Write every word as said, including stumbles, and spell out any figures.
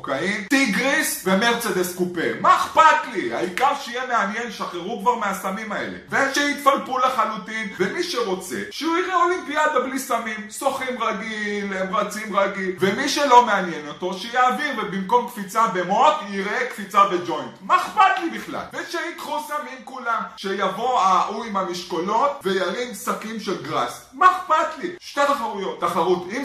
קוקאין, טיגריס ומרצדס קופה. מה אכפת לי? העיקר שיהיה מעניין, שחררו כבר מהסמים האלה. ושיתפלפו לחלוטין, ומי שרוצה, שהוא יראה אולימפיאדה בלי סמים, שוחים רגיל, הם רצים רגיל, ומי שלא מעניין אותו, שיעביר, ובמקום קפיצה במות, יראה קפיצה בג'וינט. מה אכפת לי בכלל? ושיקחו סמים כולם, שיבוא ההוא עם המשקולות, וירים שקים של גרס. מה אכפת לי? שתי תחרויות. תחרות עם